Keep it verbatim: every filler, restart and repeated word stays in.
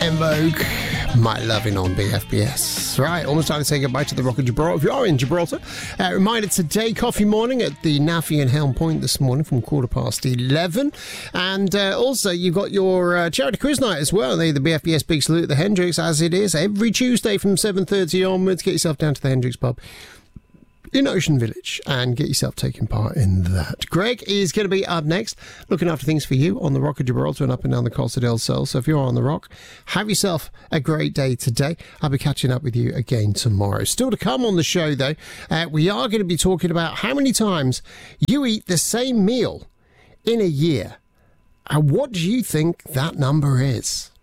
En Vogue, My Loving on B F B S. Right, almost time to say goodbye to the Rock of Gibraltar. If you are in Gibraltar, uh, reminder today, coffee morning at the Naffy and Helm Point this morning from quarter past eleven. And uh, also, you've got your uh, charity quiz night as well. The, the B F B S Big Salute at the Hendricks, as it is every Tuesday from seven thirty onwards. Get yourself down to the Hendricks pub in Ocean Village and get yourself taking part in that. Greg is going to be up next, looking after things for you on the Rock of Gibraltar and up and down the Costa del Sol. So if you're on the Rock, have yourself a great day today. I'll be catching up with you again tomorrow. Still to come on the show, though, uh, we are going to be talking about how many times you eat the same meal in a year. And what do you think that number is?